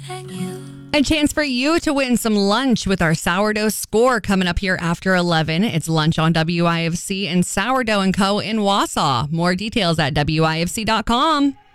A chance for you to win some lunch with our Sourdough Score coming up here after 11. It's lunch on WIFC and Sourdough & Co. in Wausau. More details at WIFC.com.